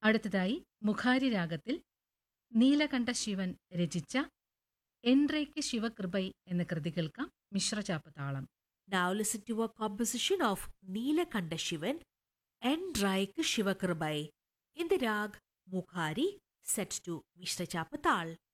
അടുത്തതായി മുഖാരി രാഗത്തിൽ നീലകണ്ഠ ശിവൻ രചിച്ച എൻറേക്ക് ശിവകൃപൈ എന്ന കൃതി കേൾക്കാം. മിശ്രചാപ്പ് താളം. Now listen to a composition of Neelakanta Shivan and Raik Shivakrubai in the rag Mukhari set to Mishra Chapatal.